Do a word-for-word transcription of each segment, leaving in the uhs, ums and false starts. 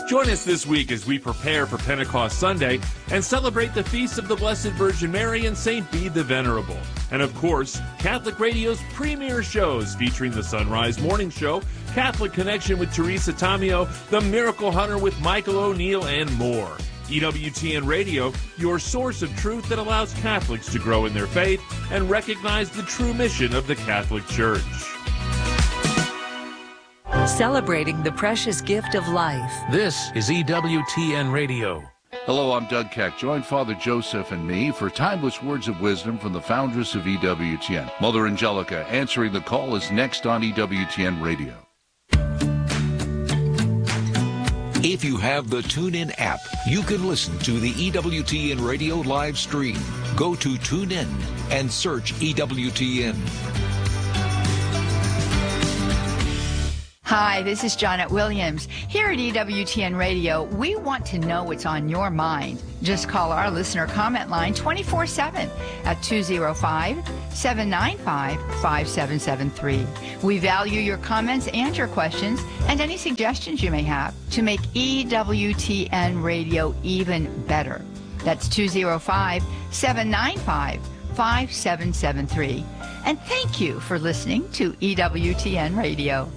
Join us this week as we prepare for Pentecost Sunday and celebrate the feast of the Blessed Virgin Mary and Saint Bede the Venerable. And of course, Catholic Radio's premier shows featuring the Sunrise Morning Show, Catholic Connection with Teresa Tamio, The Miracle Hunter with Michael O'Neill, and more. E W T N Radio, your source of truth that allows Catholics to grow in their faith and recognize the true mission of the Catholic Church. Celebrating the precious gift of life. This is E W T N Radio. Hello, I'm Doug Keck. Join Father Joseph and me for timeless words of wisdom from the foundress of E W T N. Mother Angelica answering the call is next on E W T N Radio. If you have the TuneIn app, you can listen to the E W T N Radio live stream. Go to TuneIn and search E W T N. Hi, this is Janet Williams. Here at E W T N Radio, we want to know what's on your mind. Just call our listener comment line twenty-four seven at two oh five, seven nine five, five seven seven three. We value your comments and your questions and any suggestions you may have to make E W T N Radio even better. That's two oh five, seven nine five, five seven seven three. And thank you for listening to E W T N Radio.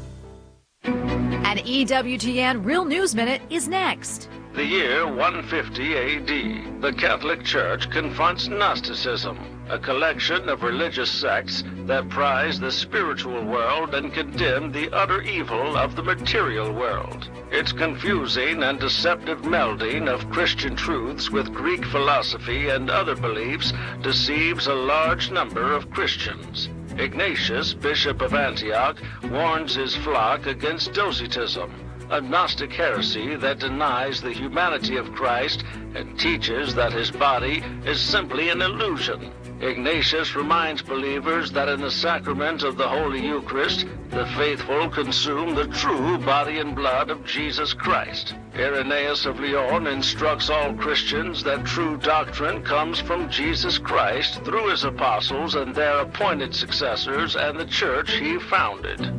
An E W T N Real News Minute is next. The year one fifty A D, the Catholic Church confronts Gnosticism, a collection of religious sects that prize the spiritual world and condemn the utter evil of the material world. Its confusing and deceptive melding of Christian truths with Greek philosophy and other beliefs deceives a large number of Christians. Ignatius, Bishop of Antioch, warns his flock against Docetism, a Gnostic heresy that denies the humanity of Christ and teaches that his body is simply an illusion. Ignatius reminds believers that in the sacrament of the Holy Eucharist, the faithful consume the true body and blood of Jesus Christ. Irenaeus of Lyon instructs all Christians that true doctrine comes from Jesus Christ through his apostles and their appointed successors and the church he founded.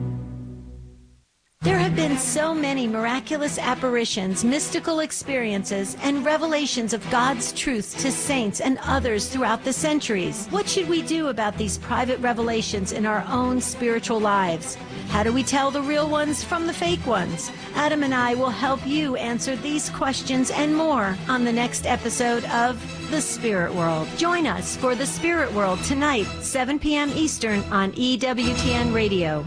There have been so many miraculous apparitions, mystical experiences, and revelations of God's truth to saints and others throughout the centuries. What should we do about these private revelations in our own spiritual lives? How do we tell the real ones from the fake ones? Adam and I will help you answer these questions and more on the next episode of The Spirit World. Join us for The Spirit World tonight, seven p.m. Eastern on E W T N Radio.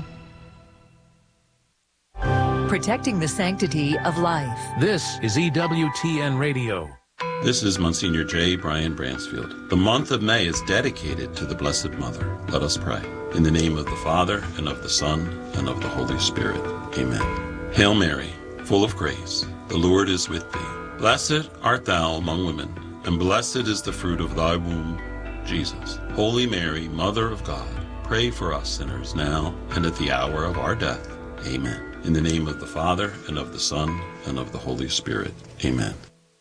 Protecting the sanctity of life. This is E W T N Radio. This is Monsignor J. Brian Bransfield. The month of May is dedicated to the Blessed Mother. Let us pray. In the name of the Father, and of the Son, and of the Holy Spirit. Amen. Hail Mary, full of grace, the Lord is with thee. Blessed art thou among women, and blessed is the fruit of thy womb, Jesus. Holy Mary, Mother of God, pray for us sinners now and at the hour of our death. Amen. In the name of the Father, and of the Son, and of the Holy Spirit. Amen.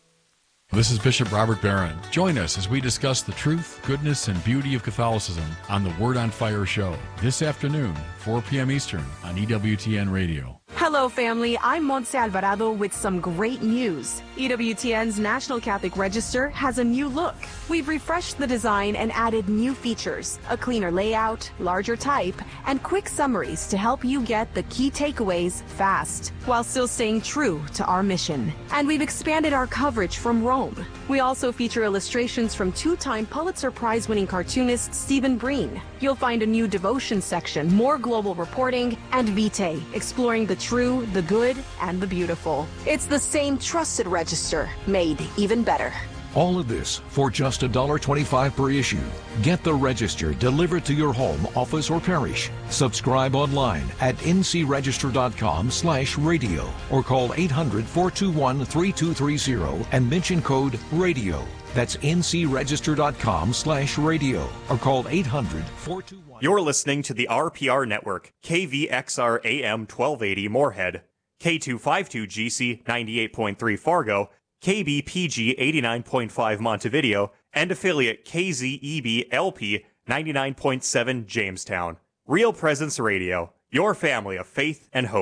This is Bishop Robert Barron. Join us as we discuss the truth, goodness, and beauty of Catholicism on the Word on Fire show this afternoon, four p.m. Eastern on E W T N Radio. Hello, family. I'm Montse Alvarado with some great news. E W T N's National Catholic Register has a new look. We've refreshed the design and added new features, a cleaner layout, larger type, and quick summaries to help you get the key takeaways fast, while still staying true to our mission. And we've expanded our coverage from Rome. We also feature illustrations from two-time Pulitzer Prize-winning cartoonist Stephen Breen. You'll find a new devotion section, more global reporting, and Vitae, exploring the true, the good, and the beautiful. It's the same trusted register, made even better. All of this for just one dollar twenty-five per issue. Get the Register delivered to your home, office, or parish. Subscribe online at ncregister.com slash radio or call eight hundred, four two one, three two three zero and mention code RADIO. That's ncregister.com slash radio or call eight hundred, four two one. You're listening to the R P R Network, K V X R A M twelve eighty Moorhead, K two fifty-two G C ninety-eight point three Fargo, K B P G eighty-nine point five Montevideo, and affiliate K Z E B L P ninety-nine point seven Jamestown. Real Presence Radio, your family of faith and hope.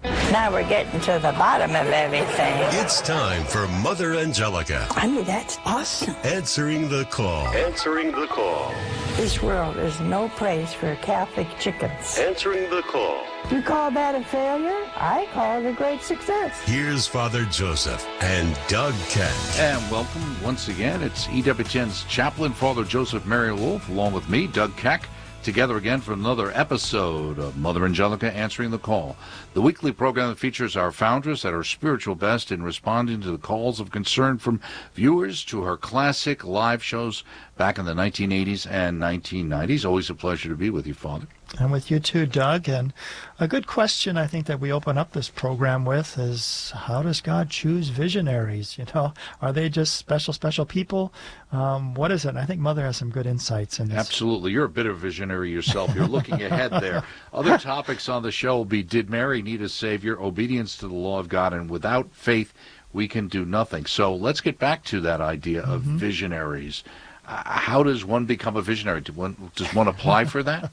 Now we're getting to the bottom of everything. It's time for Mother Angelica. I mean, that's awesome. Answering the call. Answering the call. This world is no place for Catholic chickens. Answering the call. You call that a failure? I call it a great success. Here's Father Joseph and Doug Keck. And welcome once again. It's E W T N's chaplain, Father Joseph Mary Wolf, along with me, Doug Keck, together again for another episode of Mother Angelica Answering the Call, the weekly program that features our foundress at her spiritual best in responding to the calls of concern from viewers to her classic live shows back in the nineteen eighties and nineteen nineties. Always a pleasure to be with you, Father. And with you too, Doug. And a good question I think that we open up this program with is, how does God choose visionaries? You know, are they just special, special people? Um, what is it? And I think Mother has some good insights in this. Absolutely. You're a bit of a visionary yourself. You're looking ahead there. Other topics on the show will be, did Mary need a Savior? Obedience to the law of God. And without faith, we can do nothing. So let's get back to that idea of mm-hmm. visionaries. Uh, how does one become a visionary? Does one, does one apply for that?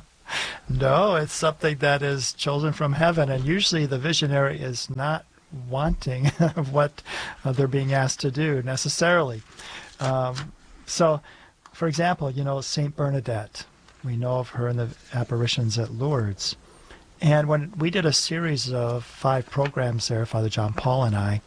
No, it's something that is chosen from heaven, and usually the visionary is not wanting of what uh, they're being asked to do necessarily. Um, so, for example, you know, Saint Bernadette, we know of her in the apparitions at Lourdes. And when we did a series of five programs there, Father John Paul and I,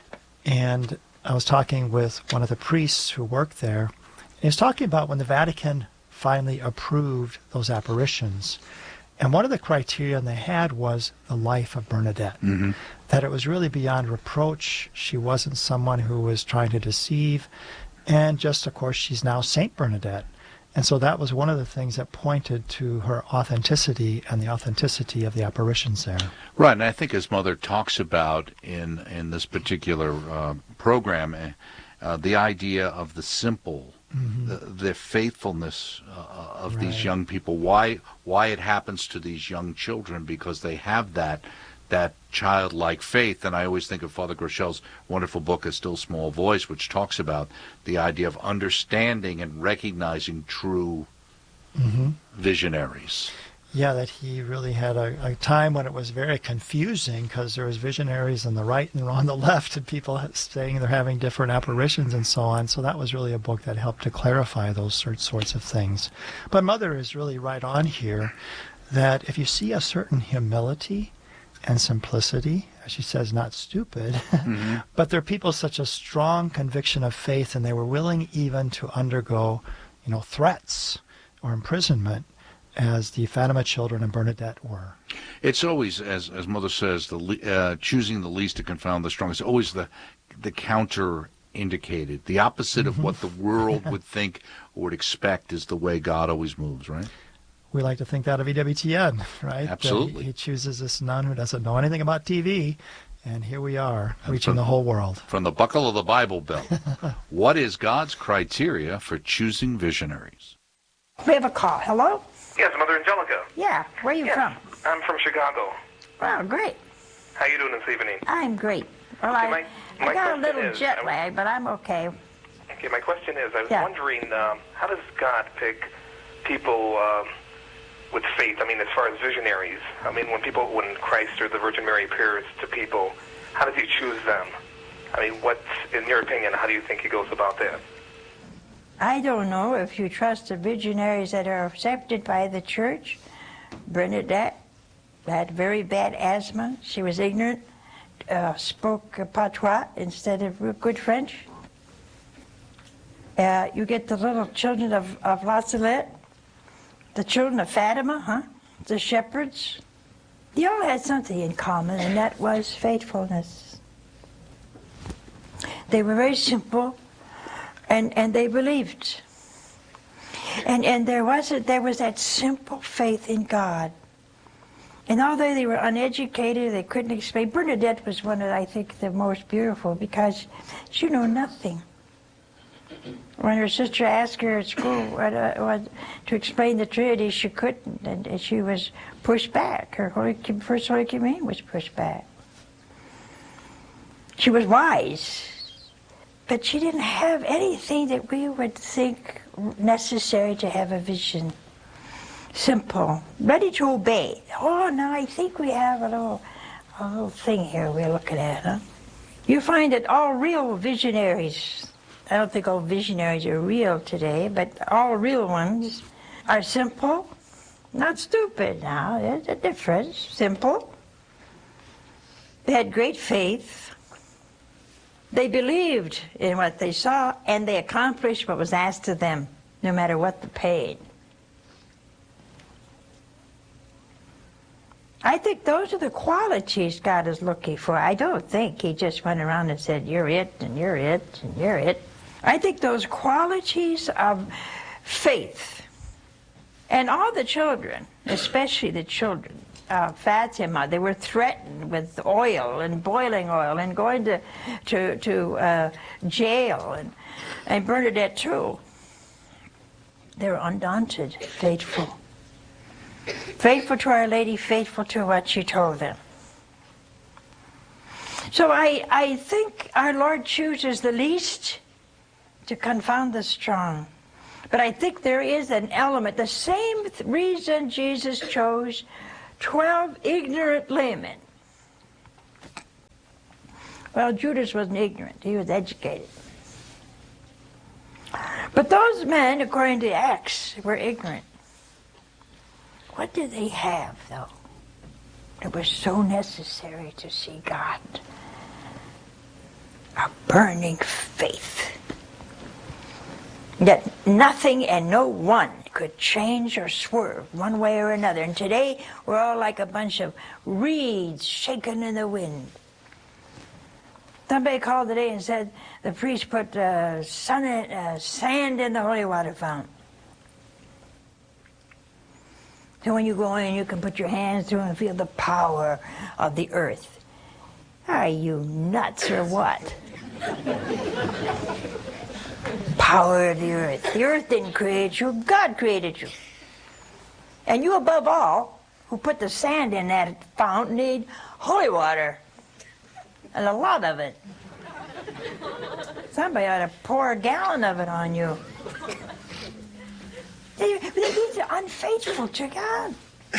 and I was talking with one of the priests who worked there, and he was talking about when the Vatican finally approved those apparitions. And one of the criteria they had was the life of Bernadette, mm-hmm. that it was really beyond reproach. She wasn't someone who was trying to deceive. And just, of course, she's now Saint Bernadette. And so that was one of the things that pointed to her authenticity and the authenticity of the apparitions there. Right, and I think as Mother talks about in, in this particular uh, program, uh, the idea of the simple, Mm-hmm. The, the faithfulness uh, of right. these young people, why why it happens to these young children, because they have that that childlike faith. And I always think of Father Groshel's wonderful book, A Still Small Voice, which talks about the idea of understanding and recognizing true mm-hmm. visionaries. Yeah, that he really had a, a time when it was very confusing, because there was visionaries on the right and on the left, and people saying they're having different apparitions and so on. So that was really a book that helped to clarify those sorts of things. But Mother is really right on here, that if you see a certain humility and simplicity, as she says, not stupid, mm-hmm. but there are people such a strong conviction of faith, and they were willing even to undergo, you know, threats or imprisonment, as the Fatima children and Bernadette were. It's always, as as Mother says, the uh, choosing the least to confound the strong. It's always the the counter indicated, the opposite mm-hmm. of what the world would think or would expect is the way God always moves, right? We like to think that of E W T N, right? Absolutely. He, he chooses this nun who doesn't know anything about T V, and here we are, and reaching from, the whole world. From the buckle of the Bible Belt. What is God's criteria for choosing visionaries? We have a call. Hello? Yes, Mother Angelica. Yeah, where are you yes, from? I'm from Chicago. Wow, great. How you doing this evening? I'm great. Well, okay, I, my, my I got a little is, jet lag, but I'm okay. Okay, my question is, I was yeah. wondering, um, how does God pick people um, with faith? I mean, as far as visionaries. I mean, when people, when Christ or the Virgin Mary appears to people, how does he choose them? I mean, what's, in your opinion, how do you think he goes about that? I don't know if you trust the visionaries that are accepted by the church. Bernadette had very bad asthma. She was ignorant, uh, spoke patois instead of good French. Uh, you get the little children of, of La Salette, the children of Fatima, huh? The shepherds. They all had something in common, and that was faithfulness. They were very simple. And and they believed, and and there was a, there was that simple faith in God. And although they were uneducated, they couldn't explain. Bernadette was one of, I think, the most beautiful, because she knew nothing. When her sister asked her at school what, uh, what, to explain the Trinity, she couldn't, and, and she was pushed back. Her Holy, first Holy Communion was pushed back. She was wise. But she didn't have anything that we would think necessary to have a vision. Simple, ready to obey. Oh, now I think we have a little a little thing here we're looking at, huh? You find that all real visionaries, I don't think all visionaries are real today, but all real ones are simple, not stupid now. There's a difference. Simple. They had great faith. They believed in what they saw, and they accomplished what was asked of them, no matter what the pain. I think those are the qualities God is looking for. I don't think he just went around and said, you're it, and you're it, and you're it. I think those qualities of faith, and all the children, especially the children, uh, Fatima, they were threatened with oil and boiling oil and going to, to, to uh, jail, and, and Bernadette too. They were undaunted, faithful. Faithful to Our Lady, faithful to what she told them. So I, I think our Lord chooses the least to confound the strong. But I think there is an element, the same th- reason Jesus chose twelve ignorant laymen. Well, Judas wasn't ignorant, he was educated. But those men, according to Acts, were ignorant. What did they have, though, that was so necessary to see God? A burning faith that nothing and no one could change or swerve one way or another. And today, we're all like a bunch of reeds shaken in the wind. Somebody called today and said the priest put uh, sun in, uh, sand in the holy water fountain. So when you go in, you can put your hands through and feel the power of the earth. Are you nuts or what? Power of the earth. The earth didn't create you. God created you. And you, above all, who put the sand in that fountain, need holy water. And a lot of it. Somebody ought to pour a gallon of it on you. They, these are unfaithful to God.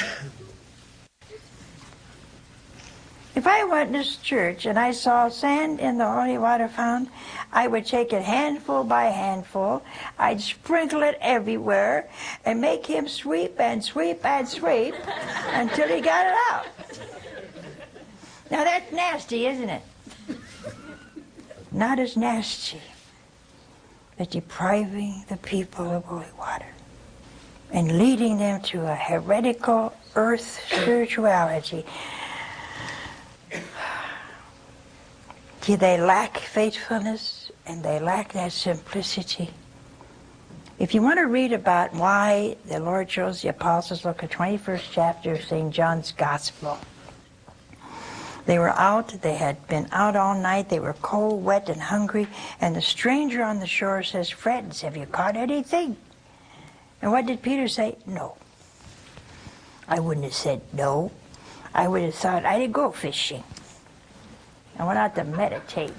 If I went to this church and I saw sand in the holy water fountain, I would take it handful by handful. I'd sprinkle it everywhere and make him sweep and sweep and sweep until he got it out. Now that's nasty, isn't it? Not as nasty as depriving the people of holy water and leading them to a heretical earth spirituality. See, they lack faithfulness and they lack that simplicity. If you want to read about why the Lord chose the apostles, look at twenty-first chapter of Saint John's Gospel. They were out, they had been out all night, they were cold, wet, and hungry, and the stranger on the shore says, "Friends, have you caught anything?" And what did Peter say? No. I wouldn't have said no. I would have thought, I didn't go fishing. I went out to meditate.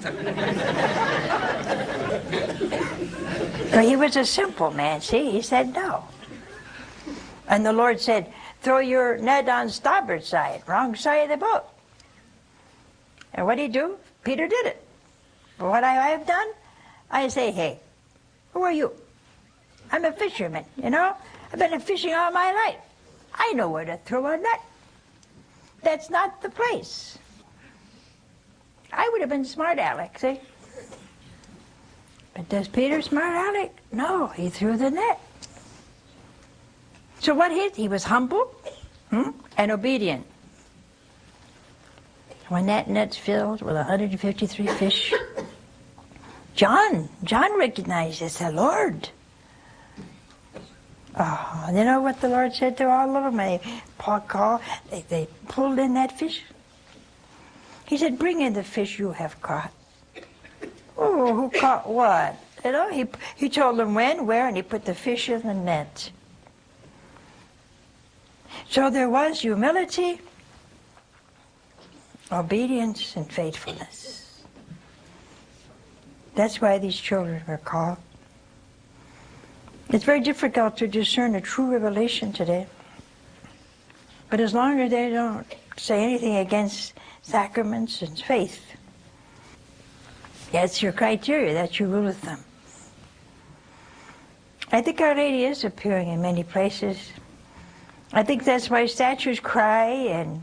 But he was a simple man, see? He said no. And the Lord said, throw your net on starboard side, wrong side of the boat. And what did he do? Peter did it. But what I have done, I say, hey, who are you? I'm a fisherman, you know? I've been fishing all my life. I know where to throw a net. That's not the place. I would have been smart Aleck, see? But does Peter smart Aleck? No, he threw the net. So what he, he was humble hmm, and obedient. When that net's filled with one hundred fifty-three fish, John, John recognized it, the Lord. Oh, you know what the Lord said to all of them? They, Paul called, they, they pulled in that fish. He said, bring in the fish you have caught. Oh, who caught what? You know, he, he told them when, where, and he put the fish in the net. So there was humility, obedience, and faithfulness. That's why these children were called. It's very difficult to discern a true revelation today. But as long as they don't say anything against sacraments and faith. That's your criteria, that's your rule of thumb. I think Our Lady is appearing in many places. I think that's why statues cry, and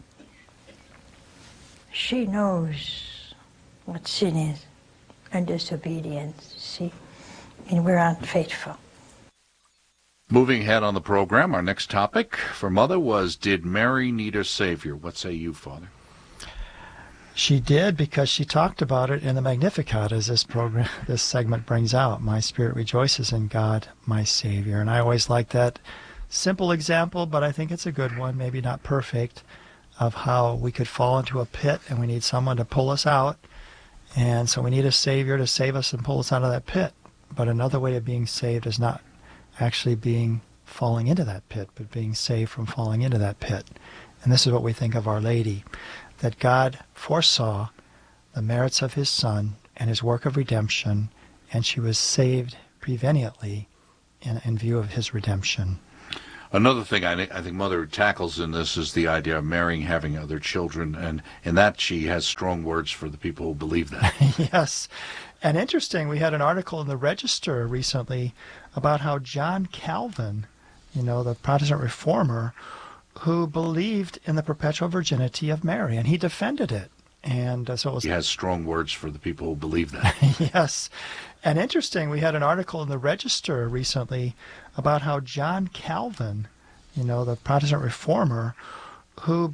she knows what sin is and disobedience, see? And we're unfaithful. Moving ahead on the program, our next topic for Mother was, did Mary need a Savior? What say you, Father? She did, because she talked about it in the Magnificat, as this program, this segment brings out. My spirit rejoices in God, my Savior. And I always like that simple example, but I think it's a good one, maybe not perfect, of how we could fall into a pit and we need someone to pull us out. And so we need a Savior to save us and pull us out of that pit. But another way of being saved is not actually being falling into that pit, but being saved from falling into that pit. And this is what we think of Our Lady, that God foresaw the merits of his Son and his work of redemption, and she was saved preveniently in, in view of his redemption. Another thing I, I think Mother tackles in this is the idea of marrying, having other children, and in that she has strong words for the people who believe that. Yes. And interesting, we had an article in the Register recently about how John Calvin, you know, the Protestant reformer, who believed in the perpetual virginity of Mary, and he defended it. And uh, so it was, he has strong words for the people who believe that. Yes. And interesting, we had an article in the Register recently about how John Calvin, you know, the Protestant reformer, who